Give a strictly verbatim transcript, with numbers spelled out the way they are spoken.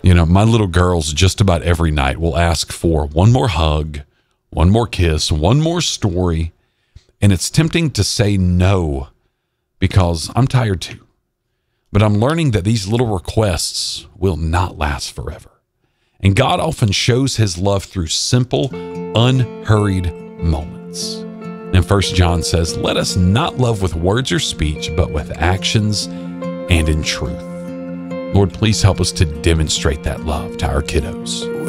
You know, my little girls just about every night will ask for one more hug, one more kiss, one more story. And it's tempting to say no because I'm tired too. But I'm learning that these little requests will not last forever. And God often shows his love through simple, unhurried moments. And First John says, let us not love with words or speech, but with actions and in truth. Lord, please help us to demonstrate that love to our kiddos.